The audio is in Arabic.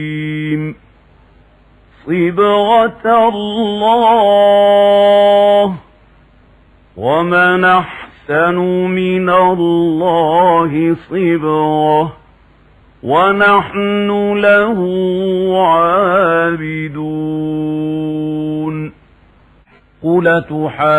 صبغة الله ومن أحسن من الله صبغة ونحن له عابدون. قل